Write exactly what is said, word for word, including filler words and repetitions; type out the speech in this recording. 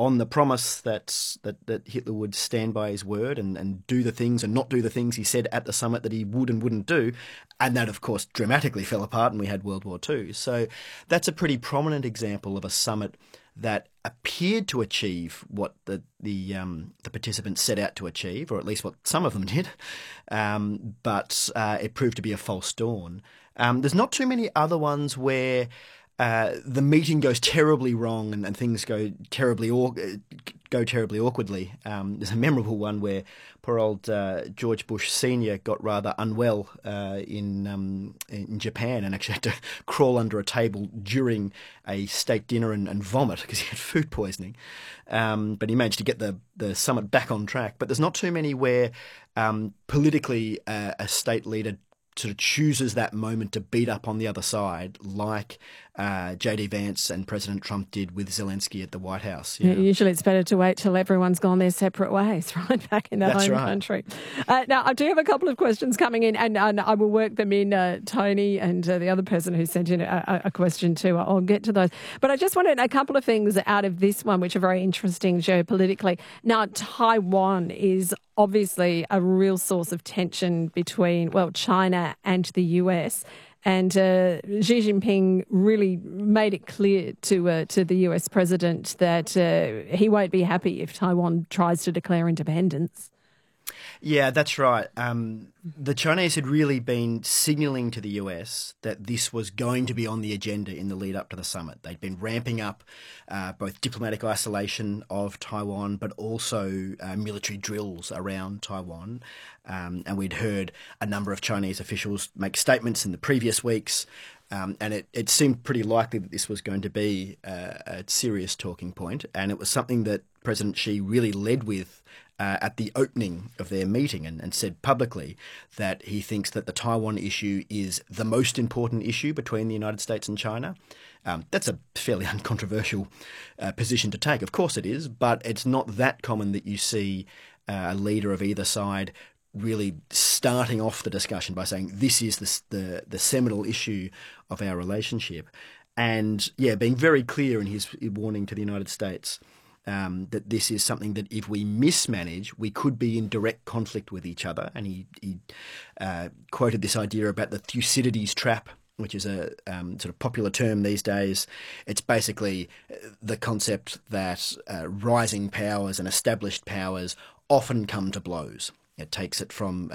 on the promise that, that that Hitler would stand by his word and, and do the things and not do the things he said at the summit that he would and wouldn't do. And that, of course, dramatically fell apart and we had World War Two. So that's a pretty prominent example of a summit that appeared to achieve what the the, um, the participants set out to achieve, or at least what some of them did, um, but uh, it proved to be a false dawn. Um, there's not too many other ones where uh, the meeting goes terribly wrong and, and things go terribly aw- go terribly awkwardly. Um, there's a memorable one where poor old uh, George Bush Senior got rather unwell uh, in um, in Japan and actually had to crawl under a table during a state dinner and, and vomit because he had food poisoning. Um, but he managed to get the, the summit back on track. But there's not too many where um, politically uh, a state leader sort of chooses that moment to beat up on the other side, like uh, J D Vance and President Trump did with Zelensky at the White House. Yeah, usually it's better to wait till everyone's gone their separate ways, right, back in their That's home right. country. Uh, now, I do have a couple of questions coming in, and, and I will work them in, uh, Tony and uh, the other person who sent in a, a question too. I'll get to those. But I just wanted a couple of things out of this one, which are very interesting geopolitically. Now, Taiwan is obviously a real source of tension between, well, China and the U S. And uh, Xi Jinping really made it clear to uh, to the U S president that uh, he won't be happy if Taiwan tries to declare independence. Yeah, that's right. Um, the Chinese had really been signalling to the U S that this was going to be on the agenda in the lead up to the summit. They'd been ramping up uh, both diplomatic isolation of Taiwan, but also uh, military drills around Taiwan. Um, and we'd heard a number of Chinese officials make statements in the previous weeks. Um, and it, it seemed pretty likely that this was going to be uh, a serious talking point. And it was something that President Xi really led with uh, at the opening of their meeting and, and said publicly that he thinks that the Taiwan issue is the most important issue between the United States and China. Um, that's a fairly uncontroversial uh, position to take. Of course it is, but it's not that common that you see uh, a leader of either side really starting off the discussion by saying this is the, the the seminal issue of our relationship, and yeah, being very clear in his warning to the United States um, that this is something that if we mismanage, we could be in direct conflict with each other. And he, he uh, quoted this idea about the Thucydides trap, which is a um, sort of popular term these days. It's basically the concept that uh, rising powers and established powers often come to blows. It takes it from